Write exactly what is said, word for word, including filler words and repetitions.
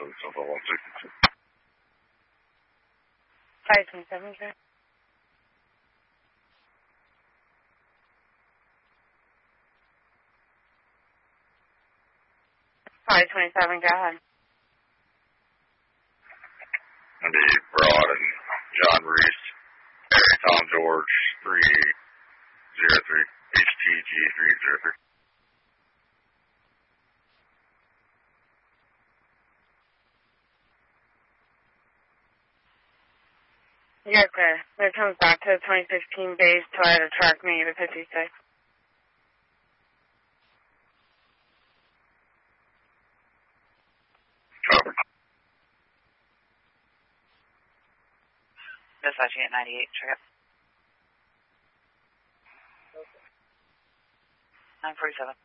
seven seven one sixty-two. five twenty-seven, sir. five twenty-seven, go ahead. The Broad and John Reese, Harry Tom George, three zero three, H T G three zero three. You're clear. It comes back to the twenty sixteen base Toyota truck, negative fifty-six. Cover. Dispatching at ninety-eight, trip. nine forty-seven.